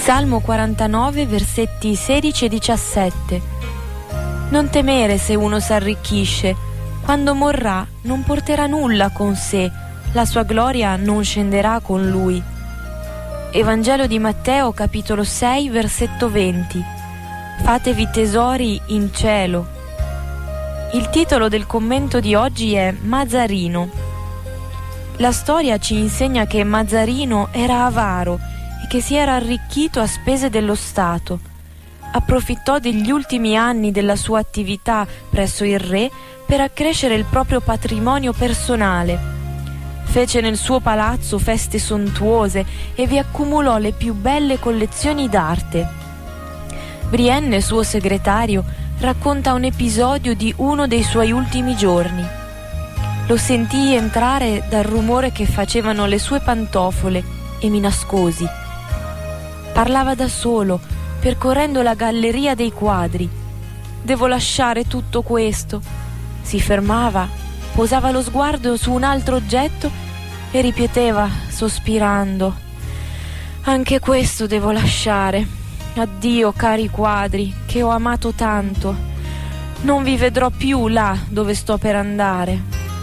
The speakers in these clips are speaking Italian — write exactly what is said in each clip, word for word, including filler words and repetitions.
Salmo quarantanove, versetti sedici e diciassette. Non temere se uno s'arricchisce, quando morrà non porterà nulla con sé, la sua gloria non scenderà con lui. Evangelo di Matteo, capitolo sei, versetto venti. Fatevi tesori in cielo. Il titolo del commento di oggi è Mazzarino. La storia ci insegna che Mazzarino era avaro e che si era arricchito a spese dello Stato. Approfittò degli ultimi anni della sua attività presso il re per accrescere il proprio patrimonio personale. Fece nel suo palazzo feste sontuose e vi accumulò le più belle collezioni d'arte. Brienne, suo segretario, racconta un episodio di uno dei suoi ultimi giorni. Lo sentii entrare dal rumore che facevano le sue pantofole e mi nascosi. Parlava da solo, percorrendo la galleria dei quadri. Devo lasciare tutto questo. Si fermava, posava lo sguardo su un altro oggetto e ripeteva, sospirando: anche questo devo lasciare. Addio, cari quadri, che ho amato tanto. Non vi vedrò più là dove sto per andare.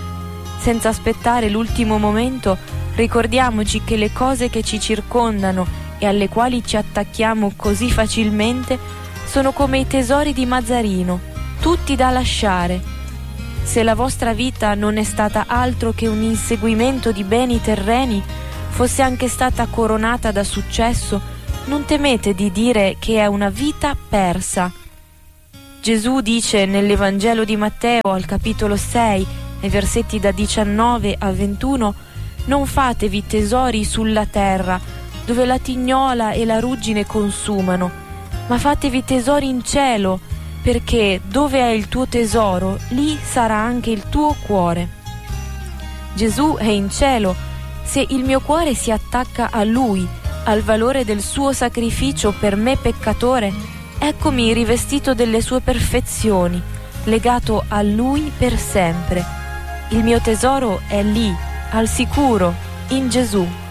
Senza aspettare l'ultimo momento, ricordiamoci che le cose che ci circondano e alle quali ci attacchiamo così facilmente sono come i tesori di Mazzarino, tutti da lasciare. Se la vostra vita non è stata altro che un inseguimento di beni terreni, fosse anche stata coronata da successo, non temete di dire che è una vita persa. Gesù dice nell'Evangelo di Matteo al capitolo sei, nei versetti da diciannove a ventuno: non fatevi tesori sulla terra, dove la tignola e la ruggine consumano, ma fatevi tesori in cielo, perché dove è il tuo tesoro, lì sarà anche il tuo cuore. Gesù è in cielo. Se il mio cuore si attacca a Lui, al valore del suo sacrificio per me peccatore, eccomi rivestito delle sue perfezioni, legato a Lui per sempre. Il mio tesoro è lì, al sicuro, in Gesù.